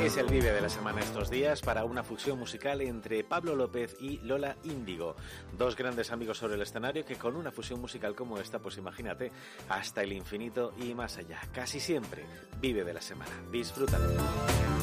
Es el Vive de la semana estos días para una fusión musical entre Pablo López y Lola Índigo. Dos grandes amigos sobre el escenario que con una fusión musical como esta, pues imagínate, hasta el infinito y más allá. Casi siempre, Vive de la semana. Disfrútalo.